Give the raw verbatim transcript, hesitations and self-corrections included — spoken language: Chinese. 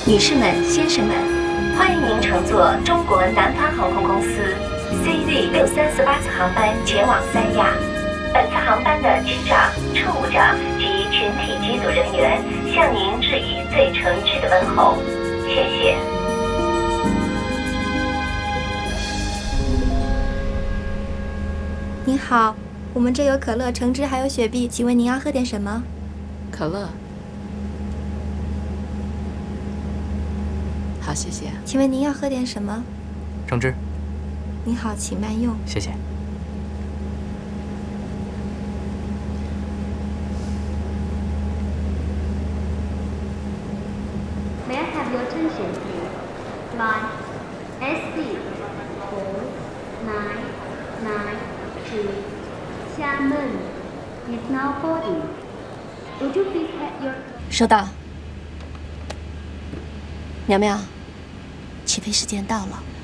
女士们、先生们，欢迎您乘坐中国南方航空公司 C Z 六三四八次航班前往三亚。本次航班的机长、乘务长及全体机组人员向您致以最诚挚的问候，谢谢。 您好，我们这有可乐、橙汁还有雪碧，请问您要喝点什么？ 可乐。好，谢谢。 请问您要喝点什么？ 橙汁。 您好，请慢用。 谢谢。 May I have your attention, please? Flight S C four nine nine two Xiamen is now boarding. Would you please have your 收到。苗苗，起飞时间到了。